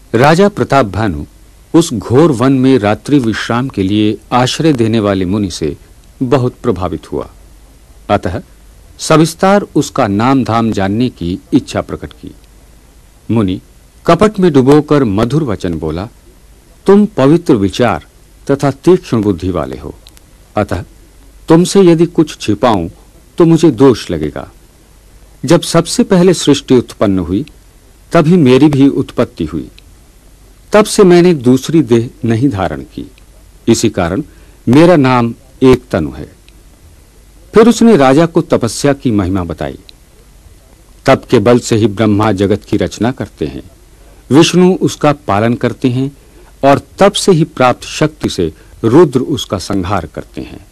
राजा प्रताप भानु उस घोर वन में रात्रि विश्राम के लिए आश्रय देने वाले मुनि से बहुत प्रभावित हुआ। अतः सविस्तार उसका नाम धाम जानने की इच्छा प्रकट की। मुनि कपट में डुबोकर मधुर वचन बोला, तुम पवित्र विचार तथा तीक्ष्ण बुद्धि वाले हो, अतः तुमसे यदि कुछ छिपाऊं तो मुझे दोष लगेगा। जब सबसे पहले सृष्टि उत्पन्न हुई तभी मेरी भी उत्पत्ति हुई। तब से मैंने दूसरी देह नहीं धारण की, इसी कारण मेरा नाम एक तनु है। फिर उसने राजा को तपस्या की महिमा बताई। तप के बल से ही ब्रह्मा जगत की रचना करते हैं, विष्णु उसका पालन करते हैं और तप से ही प्राप्त शक्ति से रुद्र उसका संहार करते हैं।